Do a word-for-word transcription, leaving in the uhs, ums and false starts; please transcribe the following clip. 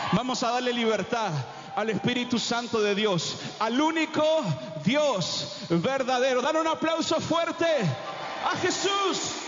Vamos a darle libertad al Espíritu Santo de Dios, al único Dios verdadero. Dan un aplauso fuerte a Jesús.